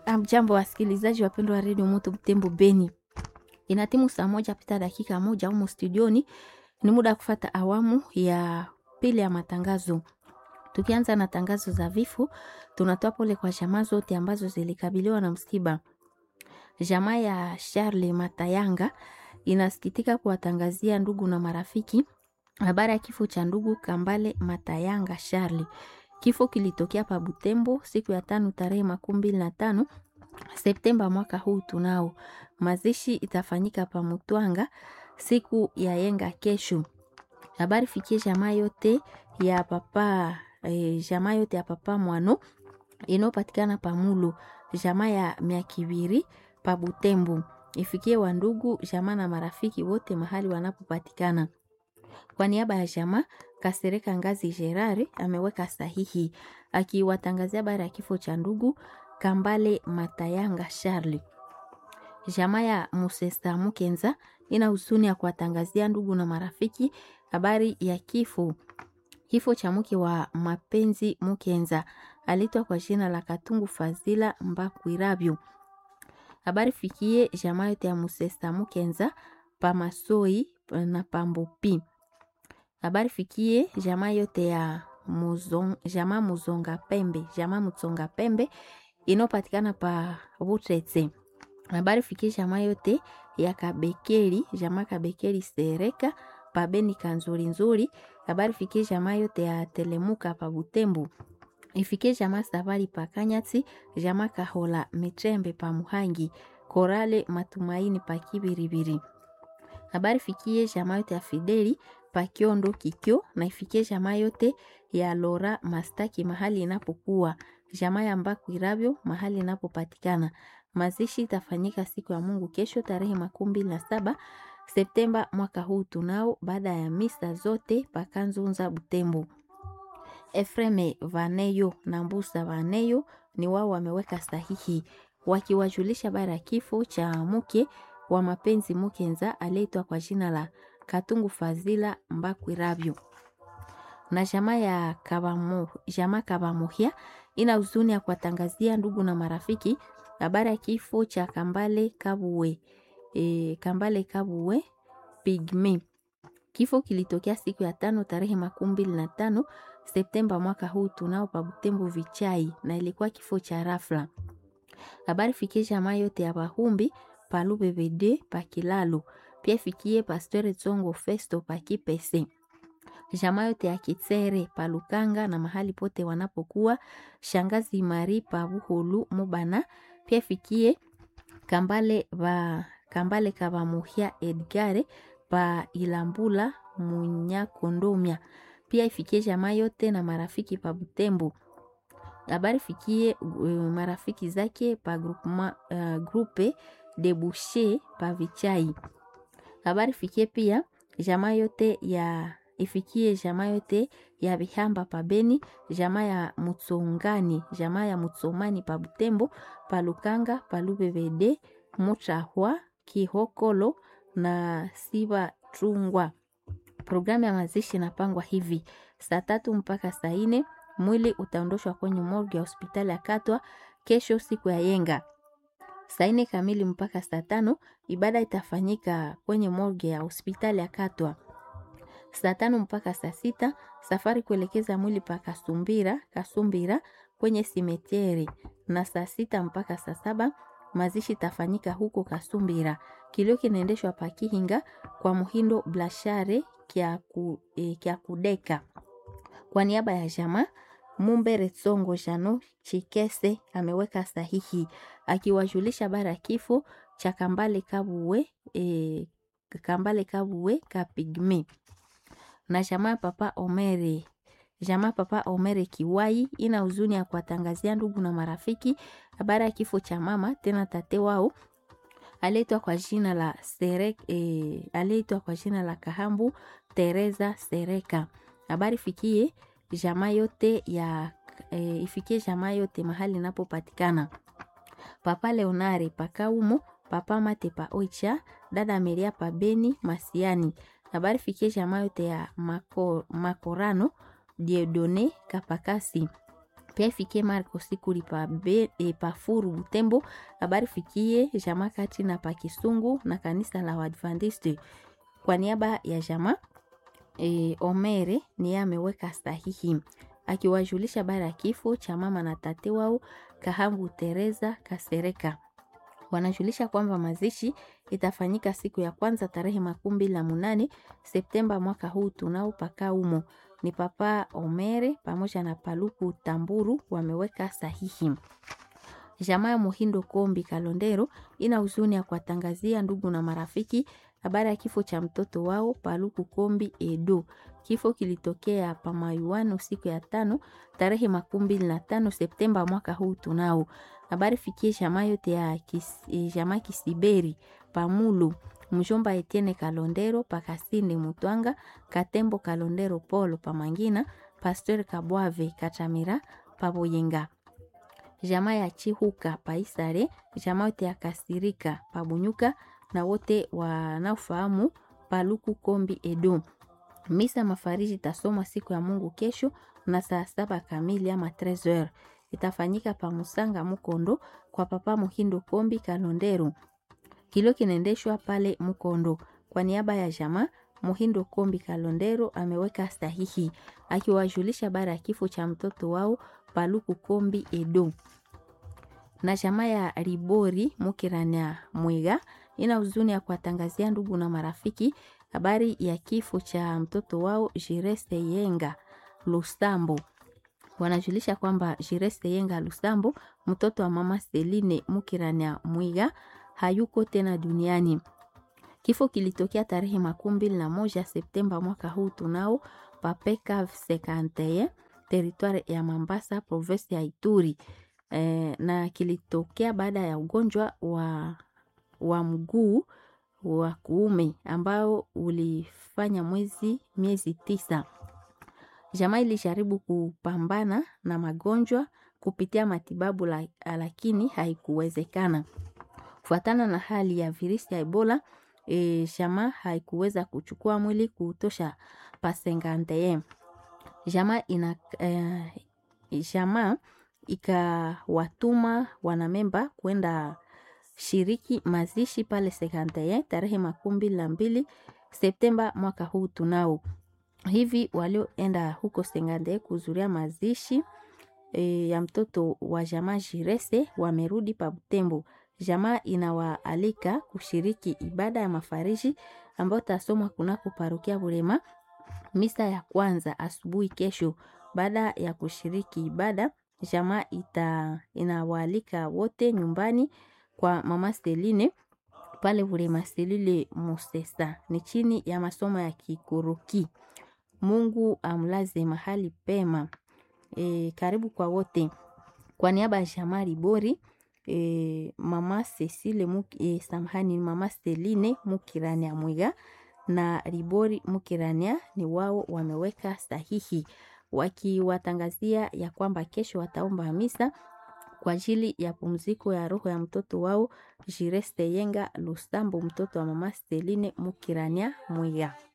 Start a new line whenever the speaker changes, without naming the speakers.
Jambo wasikilizaji wapendwa wa Radio Moto Butembo Beni. Inatimu saa moja pita dakika moja humu studioni. Ni muda kufata awamu ya pili ya matangazo. Tukianza na tangazo za vifo, tunatoa pole kwa jamaa zote ambazo zilikabiliwa na msiba. Jamaa ya Charles Matayanga inasikitika kuwatangazia ndugu na marafiki habari ya kifo cha ndugu Kambale Matayanga Charles. Kifo kilitokea pa Butembo siku ya 5 tarehe 25 Septemba mwaka huu tunao. Mazishi itafanyika pa Mutwanga siku ya yenga kesho. Habari fikie jamaa yote ya papa Mwano inopatikana pa Mulu, jamaa ya Miakibiri pa Butembo. Ifikie wa ndugu, jamaa na marafiki wote mahali wanapopatikana. Kwa niaba ya jamaa Kasereka Ngazi Gerard ameweka sahihi akiwatangazia habari ya kifo cha ndugu Kambale Matayanga Charles. Jamaa ya Musesta Mukenza ina huzuni ya kuwatangazia ndugu na marafiki habari ya kifo cha mke wa Mapenzi Mukenza, alitwa kwa jina la Katungu Fazila Mbakwirabyo. Habari fikie jamaa yote ya Musesta Mukenza pa Masoi na Pambopi. Habari fikie jamaa yote ya jamaa Muzonga Pembe inopatikana pa Butetse. Habari fikie jamaa yote ya Kabekeri, jamaa Kabekeri Sereka pa Beni Kanzuri Nzuri. Habari fikie jamaa yote ya Telemuka pa Butembo. Ifikie jamaa Safari pa Kanyati, jamaa Kahola Mitrembe pa Muhangi, Korale Matumaini pa Kibiribiri. Habari fikie jamaa yote ya Fideli pa Kiondo Kikyo, na ifikie jamaa yote ya Lora Mastaki mahali inapokuwa, jamaa ya Mbakwirabyo mahali inapopatikana. Mazishi itafanyika siku ya Mungu kesho tarehe 27 Septemba mwaka huu tunao, baada ya misa zote pa Kanzunza Butembo. Efreme Vaneyo na Mbusa Vaneyo ni wao wameweka sahihi wakiwajulisha habari ya kifo cha mke wa Mapenzi Mukenza aliyeitwa kwa jina la Katungu Fazila Mbakwirabyo. Na jamaa ya Kabamuhia ina huzuni ya kuwatangazia ndugu na marafiki habari ya kifo cha Kambale Kabuwe Pigme. Kifo kilitokea siku ya 5 tarehe 25 Septemba mwaka huu tunao pa Butembo Vichai, na ilikuwa kifo cha rafla. Habari fikie jamaa yote ya Bahumbi pa Lubebede pa Kilalo. Pia fikie Pasteur Tsongo Festo pa Kipese. Jamaa yote ya Kitsere pa Lukanga na mahali pote wanapokuwa, Shangazi Mari pa Buholu Mubana. Pia fikie Kambale Kabamuhia Edgare pa Ilambula Munyakondomia. Pia ifikie jamaa yote na marafiki pa Butembo. Habari fikie marafiki zake pa groupe de Boucher pa Vichai. Habari fikie pia jamaa yote ya Bihamba pa Beni, jamaa ya Mutsongani, jamaa ya Mutsomani pa Butembo, pa Lukanga, pa Lubebede, Mutrahwa, Kihokolo na Siba Trungwa. Programu ya mazishi inapangwa hivi: saa 3 mpaka saa 4 mwili utaondoshwa kwenye morgue ya hospitali ya Katwa kesho siku ya yenga. Saa 4 kamili mpaka saa 5 ibada itafanyika kwenye morgue ya hospitali ya Katwa. Saa 5 mpaka saa 6 safari kuelekeza mwili pa Kasumbira kwenye simetieri, na saa 6 mpaka saa 7 mazishi itafanyika huko Kasumbira. Kilio kinaendeshwa pa Kihinga kwa Muhindo Blashare kia Kudeka. Kwa niaba ya jamaa Mumbere Tsongo Jano Chikese ameweka sahihi akiwajulisha habari ya kifo cha Kambale Kabuwe Kapigme. Na jamaa Papa Omere Kiwai ina huzuni ya kuwatangazia ndugu na marafiki habari ya kifo cha mama tena tate wao aliyeitwa kwa jina la Kahambu Teresa Sereka. Habari fikie jamaa yote ifikie jamaa yote mahali inapopatikana. Papa Leonare Pakaumo, Papa Mate pa Oicha, dada Maria pa Beni Masiani. Habari fikie jamaa yote ya Makorano Diedone Kapakasi. Pia ifikie Marko Sikuli pa Furu Butembo. Habari fikie jamaa kati na pa Kisungu na kanisa la Waadventiste. Kwa niaba ya jamaa Omere ni ameweka sahihi akiwajulisha habari ya kifo cha mama na tate wao Kahambu Teresa Kasereka. Wanajulisha kwamba mazishi itafanyika siku ya kwanza tarehe 28 Septemba mwaka huu tunao paka umo. Ni papa Omere pamoja na Paluku Tamburu wameweka sahihi. Jamaa ya Muhindo Kombi Kalondero ina huzuni ya kuwatangazia ndugu na marafiki habari ya kifo cha mtoto wao Paluku Kombi Edo. Kifo kilitokea Pamayuano siku ya 5 tarehe 25 Septemba mwaka huu tunao. Habari fikie jamaa yote ya jamaa Kisiberi Pamulu, mjomba Etienne Kalondero Pakasinde Mutwanga, Katembo Kalondero Polo Pamangina, Pasteur Kabwave Katamira Paboyenga. Jamaa ya Chihuka Paisare, jamaa yote ya Kasirika Pabunyuka na wote wanaofahamu Paluku Kombi Edo. Misa mafariji tasoma siku ya Mungu kesho na saa 7 kamili ama 13h. Itafanyika pa Musanga Mukondo kwa papa Muhindo Kombi Kalondero. Kilo kinaendeshwa pale Mukondo. Kwa niaba ya jamaa Muhindo Kombi Kalondero ameweka sahihi akiwajulisha habari ya kifo cha mtoto wao Paluku Kombi Edo. Na jamaa ya Ribori Mukirania Mwiga ina huzuni ya kuwatangazia ndugu na marafiki habari ya kifo cha mtoto wao Jireste Yenga Lusambo. Wanajulisha kwamba Jireste Yenga Lusambo, mtoto wa mama Celine Mukirania Mwiga, hayuko tena duniani. Kifo kilitokea tarehe 21 Septemba mwaka huu tunao Papeka 51 territoire ya Mambasa province ya Ituri. Na kilitokea baada ya ugonjwa wa mguu wa kuume ambao ulifanya miezi 9. Jamaa ilijaribu kupambana na magonjwa kupitia matibabu lakini haikuwezekana. Kufuatana na hali ya virusi ya Ebola, jamaa haikuweza kuchukua mwili kutosha pasengante. Jamaa ikawatuma wanamemba kwenda shiriki mazishi pale Sekante tarehe 22 Septemba mwaka huu tunao. Hivi walioenda huko Sekante kuzuria mazishi ya mtoto wa jamaa Jirese wamerudi pa Butembo. Jamaa inawaalika kushiriki ibada ya mafariji ambayo tasomwa kunako parokia Burema misa ya kwanza asubuhi kesho. Baada ya kushiriki ibada, jamaa inawaalika wote nyumbani kwa mama Celine pale Burema Selile Musesa. Ni chini ya masomo ya Kikuruki. Mungu amlaze mahali pema. Karibu kwa wote. Kwa niaba ya jamaa Ribori, mama Cecile mama Celine Mukirania Mwiga na Ribori Mukirania ni wao wameweka sahihi wakiwatangazia ya kwamba kesho wataomba misa kwa ajili ya pumziko ya roho ya mtoto wao Jireste Yenga Lusambo, mtoto wa mama Celine Mukirania Mwiga.